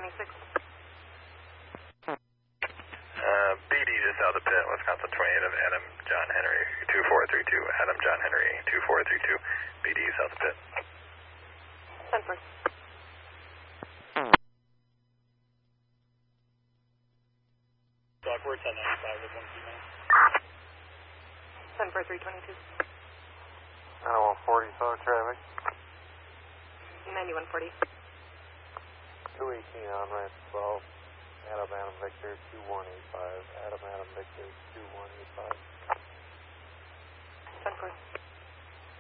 26. BD just out of the pit, Wisconsin 28 of Adam John Henry 2432. Adam John Henry 2432. BD south of the pit. 10 first. Doc, we're 1095 with 1 female. 10 for 322. 140 southern traffic. 9140. 218 on ramp 12. Adam Victor 2185. Adam Victor 2185. 10 first.